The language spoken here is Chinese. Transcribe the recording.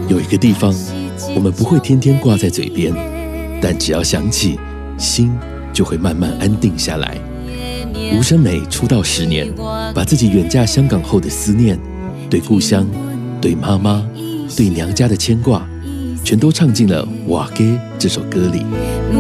有一个地方，我们不会天天挂在嘴边，但只要想起，心就会慢慢安定下来。吴声美出道10年，把自己远嫁香港后的思念、对故乡、对妈妈、对娘家的牵挂，全都唱进了《瓦给》这首歌里。